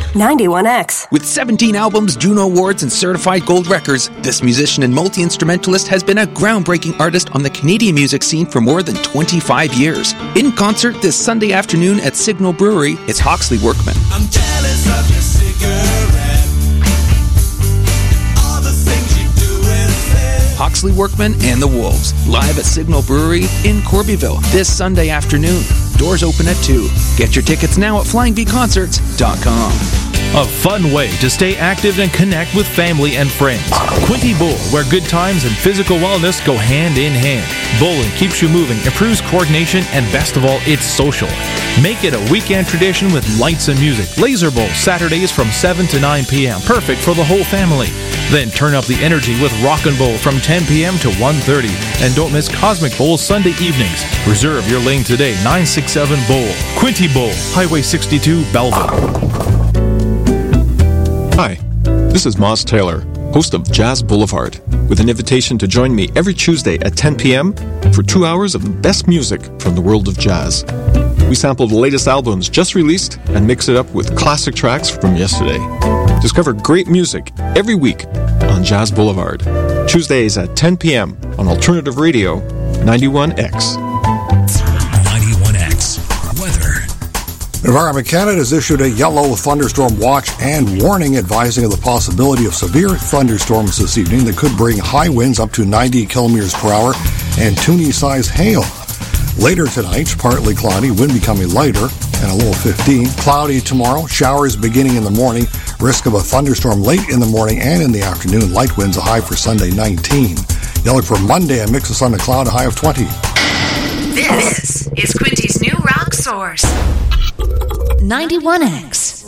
91X. With 17 albums, Juno Awards, and certified gold records, this musician and multi-instrumentalist has been a groundbreaking artist on the Canadian music scene for more than 25 years. In concert this Sunday afternoon at Signal Brewery, it's Hawksley Workman. I'm jealous of your cigarette. All the things you do and say. Hawksley Workman and the Wolves, live at Signal Brewery in Corbyville this Sunday afternoon. Doors open at 2. Get your tickets now at flyingvconcerts.com. A fun way to stay active and connect with family and friends. Quinty Bowl, where good times and physical wellness go hand in hand. Bowling keeps you moving, improves coordination, and best of all, it's social. Make it a weekend tradition with lights and music. Laser Bowl, Saturdays from 7 to 9 p.m. Perfect for the whole family. Then turn up the energy with Rockin' Bowl from 10 p.m. to 1:30. And don't miss Cosmic Bowl Sunday evenings. Reserve your lane today, 967 Bowl. Quinty Bowl, Highway 62, Belleville. Hi, this is Moz Taylor, host of Jazz Boulevard, with an invitation to join me every Tuesday at 10 p.m. for 2 hours of the best music from the world of jazz. We sample the latest albums just released and mix it up with classic tracks from yesterday. Discover great music every week on Jazz Boulevard, Tuesdays at 10 p.m. on Alternative Radio 91X. 91X. Weather. Environment Canada has issued a yellow thunderstorm watch and warning advising of the possibility of severe thunderstorms this evening that could bring high winds up to 90 kilometers per hour and Toonie-sized hail. Later tonight, partly cloudy, wind becoming lighter and a low of 15. Cloudy tomorrow, showers beginning in the morning, risk of a thunderstorm late in the morning and in the afternoon. Light winds, a high for Sunday 19. You look for Monday, a mix of sun and cloud, a high of 20. This is Quinty's new rock source. 91X.